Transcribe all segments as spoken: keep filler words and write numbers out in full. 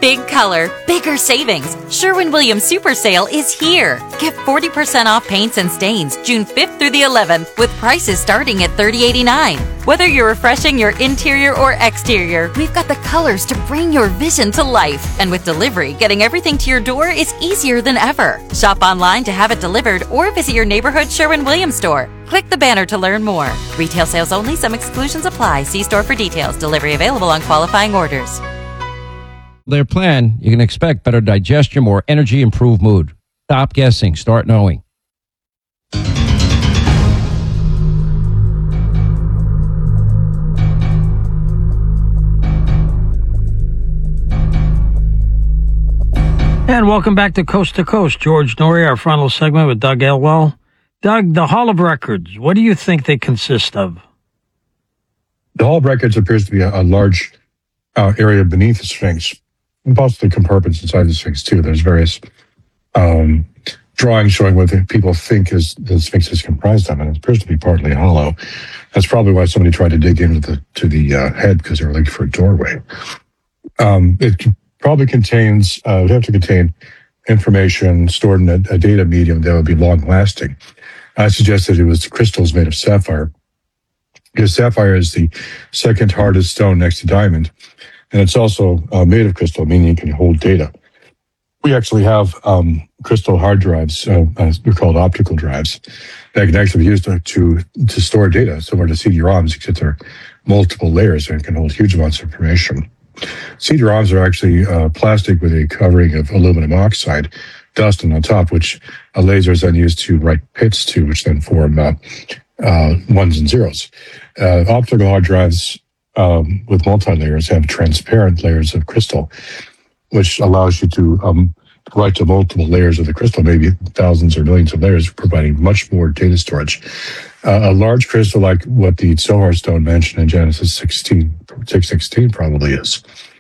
Big color, bigger savings. Sherwin-Williams Super Sale is here. Get forty percent off paints and stains June fifth through the eleventh with prices starting at thirty dollars and eighty-nine cents. Whether you're refreshing your interior or exterior, we've got the colors to bring your vision to life. And with delivery, getting everything to your door is easier than ever. Shop online to have it delivered or visit your neighborhood Sherwin-Williams store. Click the banner to learn more. Retail sales only. Some exclusions apply. See store for details. Delivery available on qualifying orders. Their plan, you can expect better digestion, more energy, improved mood. Stop guessing. Start knowing. And welcome back to Coast to Coast. George Noory, our final segment with Doug Elwell. Doug, the Hall of Records, what do you think they consist of? The Hall of Records appears to be a, a large uh, area beneath the Sphinx, and possibly compartments inside the Sphinx, too. There's various um, drawings showing what the people think is the Sphinx is comprised of, and it appears to be partly hollow. That's probably why somebody tried to dig into the to the uh, head, because they were looking for a doorway. Um, it probably contains, uh, would have to contain information stored in a, a data medium that would be long-lasting. I suggested it was crystals made of sapphire, because sapphire is the second hardest stone next to diamond, and it's also uh, made of crystal, meaning it can hold data. We actually have um, crystal hard drives, uh, uh, they're called optical drives, that can actually be used to, to, to store data, similar to C D ROMs, except they're multiple layers and can hold huge amounts of information. C D ROMs are actually uh, plastic with a covering of aluminum oxide, dust on top, which a laser is then used to write bits to, which then form uh, uh, ones and zeros. Uh, optical hard drives um, with multi-layers have transparent layers of crystal, which allows you to um, write to multiple layers of the crystal, maybe thousands or millions of layers, providing much more data storage. Uh, a large crystal like what the Zohar stone mentioned in Genesis sixteen, six sixteen probably is.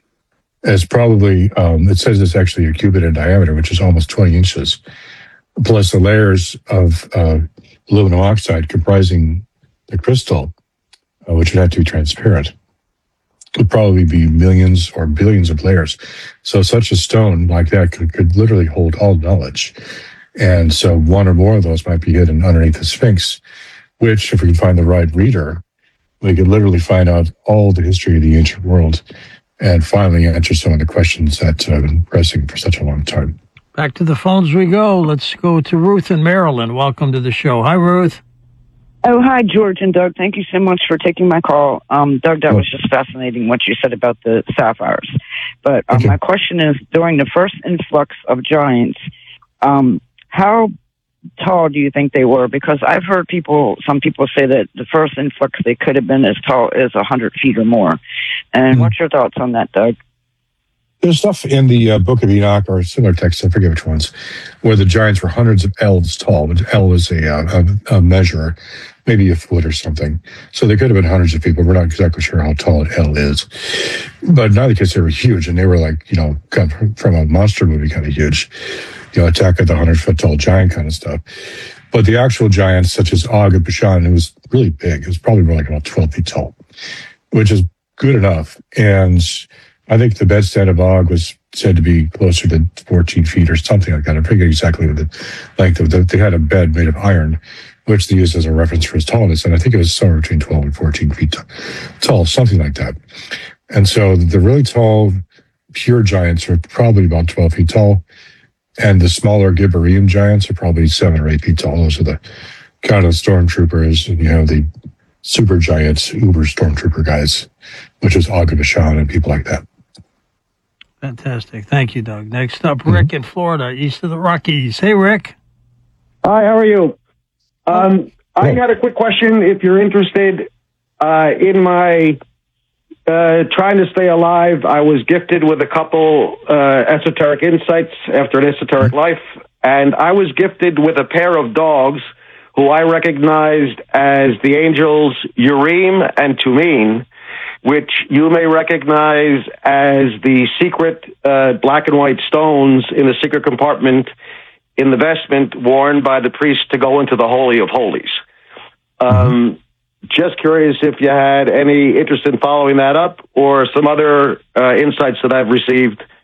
It's probably, um, it says it's actually a cubit in diameter, which is almost twenty inches, plus the layers of uh, aluminum oxide comprising the crystal, uh, which would have to be transparent. Could probably be millions or billions of layers. So such a stone like that could, could literally hold all knowledge. And so one or more of those might be hidden underneath the Sphinx, which, if we can find the right reader, we could literally find out all the history of the ancient world and finally answer some of the questions that have been pressing for such a long time. Back to the phones we go. Let's go to Ruth in Maryland. Welcome to the show. Hi, Ruth. Oh, hi, George and Doug. Thank you so much for taking my call. Um, Doug, that was just fascinating what you said about the sapphires. But um, okay. My question is, during the first influx of giants, um, how tall do you think they were? Because I've heard people, some people say that the first influx, they could have been as tall as one hundred feet or more. And mm-hmm. What's your thoughts on that, Doug? There's stuff in the uh, Book of Enoch or similar texts, I forget which ones, where the giants were hundreds of ells tall. But L is a, uh, a, a measure, maybe a foot or something. So they could have been hundreds of feet, but we're not exactly sure how tall an L is. But in either case, they were huge, and they were like, you know, kind of from a monster movie kind of huge. You know, Attack of the hundred-foot-tall giant kind of stuff. But the actual giants, such as Og of Bashan, it was really big. It was probably more like about twelve feet tall, which is good enough. And I think the bedstead of Og was said to be closer to fourteen feet or something like that. I forget exactly the length of it. They had a bed made of iron, which they used as a reference for his tallness. And I think it was somewhere between twelve and fourteen feet t- tall, something like that. And so the really tall, pure giants are probably about twelve feet tall. And the smaller Gibberean giants are probably seven or eight feet tall. Those are the kind of stormtroopers. And you have the super giants, uber stormtrooper guys, which is Og of Bashan and people like that. Fantastic. Thank you, Doug. Next up, Rick mm-hmm. in Florida, east of the Rockies. Hey, Rick. Hi, how are you? Um, I had a quick question. If you're interested, uh, in my uh, trying to stay alive, I was gifted with a couple uh, esoteric insights after an esoteric life, and I was gifted with a pair of dogs who I recognized as the angels Urim and Tumim, which you may recognize as the secret uh, black and white stones in the secret compartment in the vestment worn by the priest to go into the Holy of Holies. Um, just curious if you had any interest in following that up or some other uh, insights that I've received